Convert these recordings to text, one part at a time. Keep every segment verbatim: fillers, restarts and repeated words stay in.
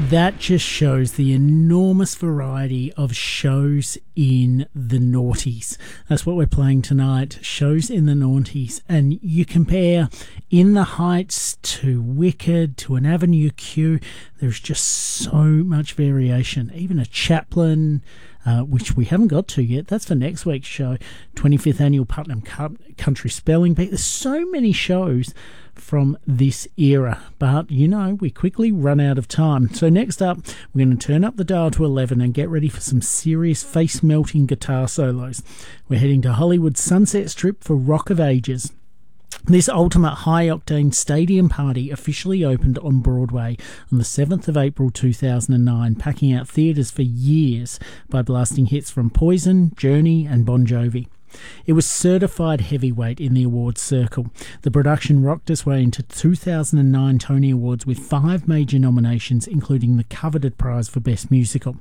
That just shows the enormous variety of shows in the noughties. That's what we're playing tonight, shows in the noughties. And you compare In the Heights to Wicked to An Avenue Q, there's just so much variation. Even a Chaplin, uh, which we haven't got to yet, that's for next week's show, twenty-fifth Annual Putnam Country Spelling Bee. There's so many shows from this era, but you know, we quickly run out of time. So next up, we're going to turn up the dial to eleven and get ready for some serious face-melting guitar solos. We're heading to Hollywood's Sunset Strip for Rock of Ages. This ultimate high-octane stadium party officially opened on Broadway on the seventh of April two thousand nine, packing out theatres for years by blasting hits from Poison, Journey and Bon Jovi. It was certified heavyweight in the awards circle. The production rocked its way into two thousand nine Tony Awards with five major nominations, including the coveted prize for Best Musical.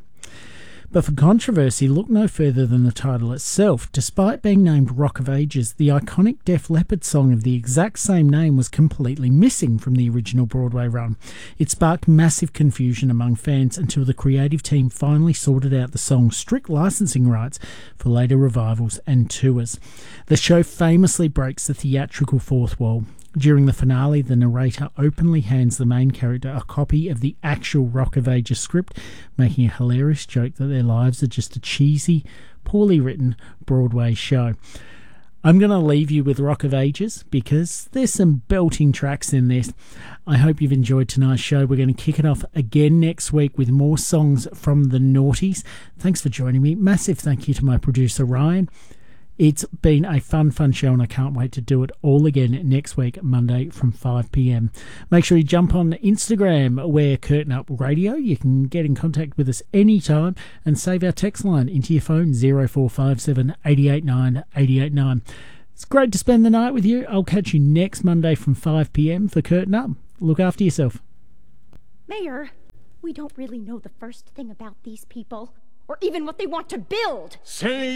But for controversy, look no further than the title itself. Despite being named Rock of Ages, the iconic Def Leppard song of the exact same name was completely missing from the original Broadway run. It sparked massive confusion among fans until the creative team finally sorted out the song's strict licensing rights for later revivals and tours. The show famously breaks the theatrical fourth wall. During the finale, the narrator openly hands the main character a copy of the actual Rock of Ages script, making a hilarious joke that their lives are just a cheesy, poorly written Broadway show. I'm going to leave you with Rock of Ages because there's some belting tracks in this. I hope you've enjoyed tonight's show. We're going to kick it off again next week with more songs from the noughties. Thanks for joining me. Massive thank you to my producer, Ryan. It's been a fun, fun show, and I can't wait to do it all again next week, Monday from five p.m. Make sure you jump on Instagram, we're Curtain Up Radio. You can get in contact with us anytime and save our text line into your phone, zero four five seven, eight eight nine, eight eight nine. It's great to spend the night with you. I'll catch you next Monday from five p.m. for Curtain Up. Look after yourself. Mayor, we don't really know the first thing about these people, or even what they want to build. Say